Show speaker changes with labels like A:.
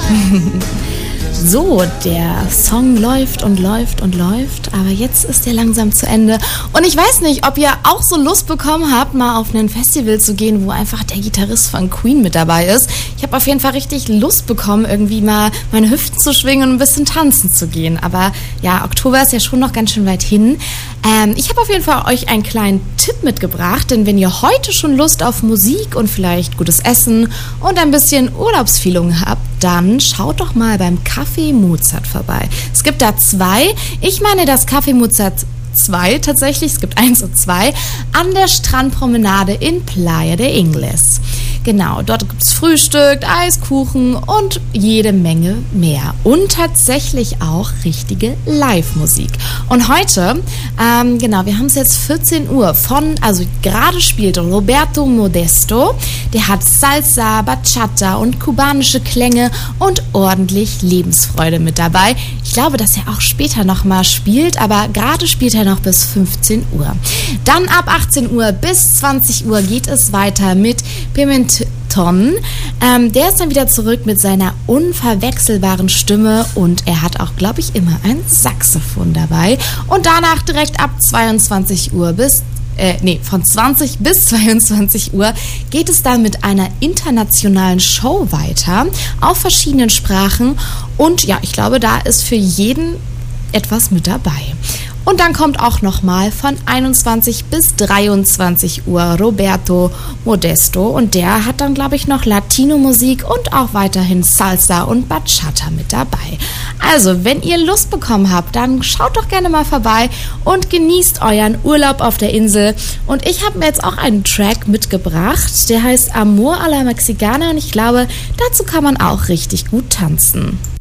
A: So, der Song läuft und läuft und läuft, aber jetzt ist er langsam zu Ende. Und ich weiß nicht, ob ihr auch so Lust bekommen habt, mal auf ein Festival zu gehen, wo einfach der Gitarrist von Queen mit dabei ist. Ich habe auf jeden Fall richtig Lust bekommen, irgendwie mal meine Hüften zu schwingen und ein bisschen tanzen zu gehen. Aber ja, Oktober ist ja schon noch ganz schön weit hin. Ich habe auf jeden Fall euch einen kleinen Tipp mitgebracht, denn wenn ihr heute schon Lust auf Musik und vielleicht gutes Essen und ein bisschen Urlaubsfeeling habt, dann schaut doch mal beim Café Mozart vorbei. Es gibt da 2. Ich meine das Café Mozart 2 tatsächlich, es gibt 1 und 2, an der Strandpromenade in Playa de Ingles. Genau, dort gibt es Frühstück, Eiskuchen und jede Menge mehr. Und tatsächlich auch richtige Live-Musik. Und heute, wir haben es jetzt 14 Uhr also gerade spielt Roberto Modesto. Der hat Salsa, Bachata und kubanische Klänge und ordentlich Lebensfreude mit dabei. Ich glaube, dass er auch später nochmal spielt, aber gerade spielt er noch bis 15 Uhr. Dann ab 18 Uhr bis 20 Uhr geht es weiter mit Pimenton. Der ist dann wieder zurück mit seiner unverwechselbaren Stimme und er hat auch, glaube ich, immer ein Saxophon dabei. Und danach direkt ab 22 Uhr von 20 bis 22 Uhr geht es dann mit einer internationalen Show weiter auf verschiedenen Sprachen und ja, ich glaube, da ist für jeden etwas mit dabei. Und dann kommt auch nochmal von 21 bis 23 Uhr Roberto Modesto und der hat dann, glaube ich, noch Latino-Musik und auch weiterhin Salsa und Bachata mit dabei. Also, wenn ihr Lust bekommen habt, dann schaut doch gerne mal vorbei und genießt euren Urlaub auf der Insel. Und ich habe mir jetzt auch einen Track mitgebracht, der heißt Amor a la Mexicana und ich glaube, dazu kann man auch richtig gut tanzen.